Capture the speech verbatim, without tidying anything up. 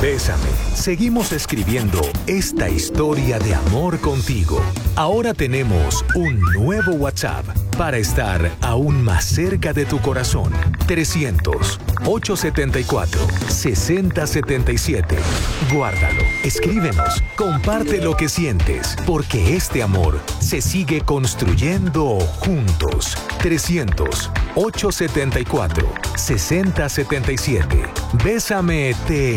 Bésame. Seguimos escribiendo esta historia de amor contigo. Ahora tenemos un nuevo WhatsApp para estar aún más cerca de tu corazón. trescientos, ochocientos setenta y cuatro, sesenta setenta y siete. Guárdalo, escríbenos, comparte lo que sientes, porque este amor se sigue construyendo juntos. trescientos, ochocientos setenta y cuatro, sesenta setenta y siete. Bésame, te